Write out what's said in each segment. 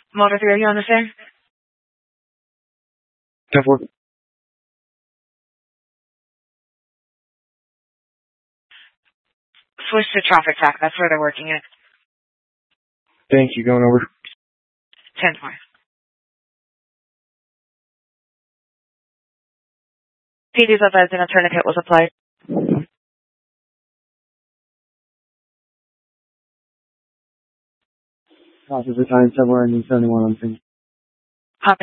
Motor 3, are you on the same? 10-4. Switch to traffic track. That's where they're working at. Thank you. Going over. 10-4. PD's advising a tourniquet was applied. Officer time somewhere in 71 on scene. Copy.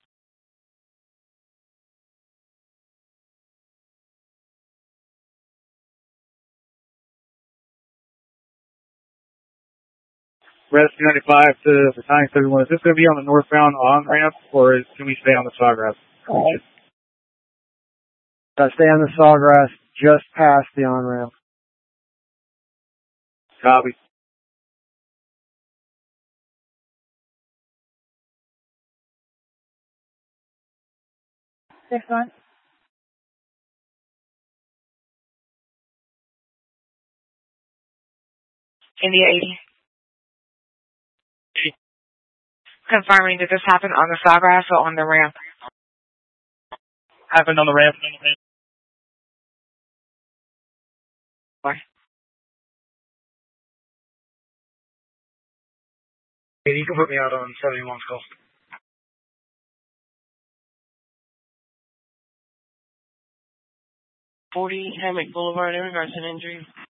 Res 295 to Battalion 71. Is this going to be on the northbound on-ramp, or can we stay on the Sawgrass? Stay on the Sawgrass just past the on-ramp. Copy. Next one. India 80. Confirming, did this happen on the Sawgrass or on the ramp? Happened on the ramp. Why? You can put me out on 71's call. 40 Hammock Boulevard in regards to an injury.